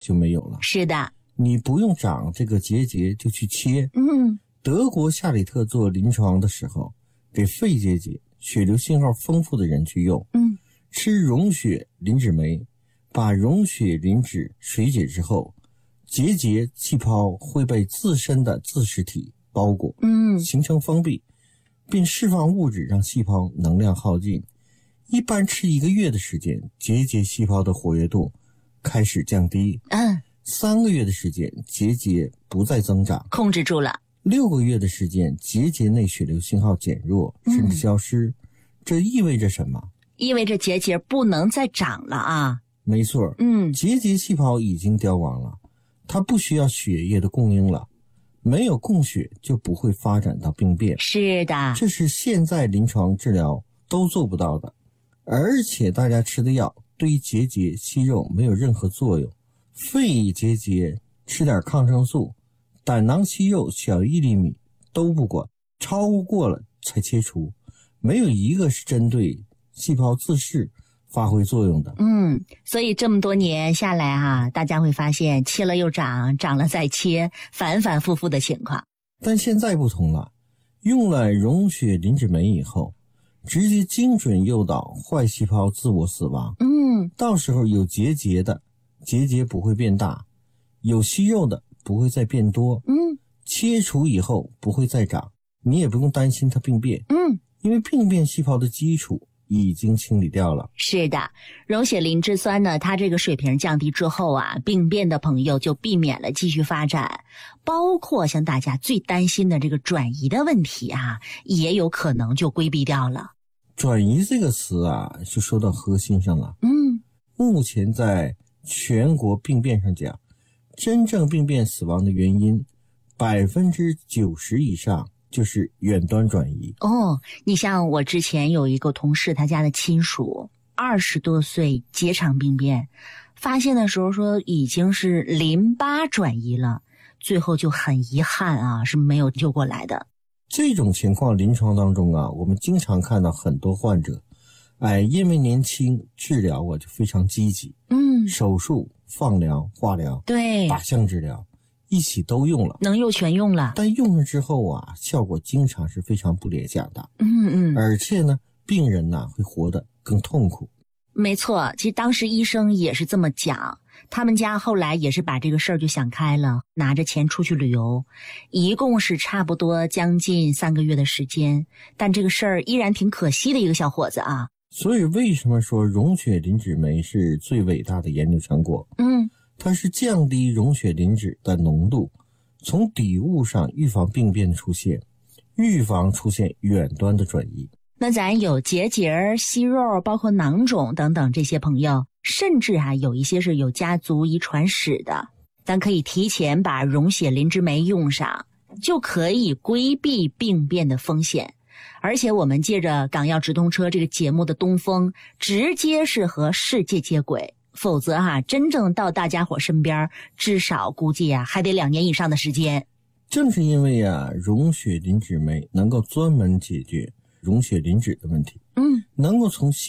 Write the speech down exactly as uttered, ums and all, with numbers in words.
就没有了。 是的， 你不用长这个结节就去切。 嗯， 德国夏里特做临床的时候，给肺结节、血流信号丰富的人去用， 嗯， 吃溶血磷脂酶，把溶血磷脂水解之后，结节气泡会被自身的自噬体包裹， 嗯， 形成封闭，并释放物质让细胞能量耗尽。一般吃一个月的时间，结节细胞的活跃度开始降低。 嗯， 三个月的时间，结节不再增长， 控制住了。 六个月的时间，结节内血流信号减弱，甚至消失。嗯、这意味着什么？ 意味着结节不能再长了啊。 没错， 嗯， 结节细胞已经凋亡了，它不需要血液的供应了。没有供血就不会发展到病变。 是的， 这是现在临床治疗都做不到的。而且大家吃的药对结节息肉没有任何作用。肺结节吃点抗生素，胆囊息肉小一厘米都不管，超过了才切除，没有一个是针对细胞自噬发挥作用的。 嗯，所以这么多年下来啊，大家会发现切了又长，长了再切，反反复复的情况。 但现在不同了，用了溶血磷脂酶以后，直接精准诱导坏细胞自我死亡。 嗯， 到时候有结节的结节不会变大，有息肉的不会再变多。 嗯， 切除以后不会再长，你也不用担心它病变。 嗯， 因为病变细胞的基础已经清理掉了。 是的，溶血磷脂酸呢，它这个水平降低之后啊，病变的朋友就避免了继续发展，包括像大家最担心的这个转移的问题啊，也有可能就规避掉了。 转移这个词啊，就说到核心上了。 嗯， 目前在全国病变上讲，真正病变死亡的原因百分之九十以上就是远端转移。 哦，你像我之前有一个同事，他家的亲属二十多岁结肠病变，发现的时候说已经是淋巴转移了，最后就很遗憾啊，是没有救过来的。 这种情况临床当中啊，我们经常看到很多患者，哎，因为年轻，治疗啊就非常积极， 嗯， 手术、放疗、化疗， 对， 靶向治疗一起都用了， 能用全用了， 但用了之后啊，效果经常是非常不理想的。 嗯嗯， 而且呢，病人呢会活得更痛苦。 没错，其实当时医生也是这么讲，他们家后来也是把这个事儿就想开了，拿着钱出去旅游，一共是差不多将近三个月的时间，但这个事儿依然挺可惜的一个小伙子啊。 所以为什么说溶血磷脂酶是最伟大的研究成果？ 嗯， 它是降低溶血磷脂的浓度，从底物上预防病变的出现，预防出现远端的转移。 那咱有结节、息肉，包括囊肿等等这些朋友，甚至还、啊、有一些是有家族遗传史的，咱可以提前把溶血磷脂酶用上，就可以规避病变的风险。而且我们借着港药直通车这个节目的东风，直接是和世界接轨，否则哈、啊，真正到大家伙身边，至少估计啊还得两年以上的时间。 正是因为啊，溶血磷脂酶能够专门解决溶血磷脂的问题， 嗯， 能够从